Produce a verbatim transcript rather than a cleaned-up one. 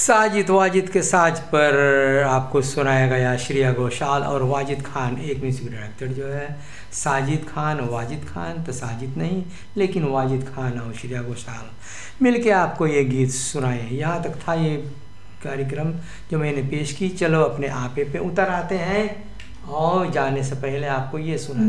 साजिद वाजिद के साज पर आपको सुनाया गया श्रेया घोषाल और वाजिद खान, एक म्यूजिक डायरेक्टर जो है साजिद खान, वाजिद खान तो साजिद नहीं लेकिन वाजिद खान और श्रेया घोषाल मिलके आपको ये गीत सुनाए। यहाँ तक था ये कार्यक्रम जो मैंने पेश की। चलो अपने आपे पे उतर आते हैं और जाने से पहले आपको ये सुना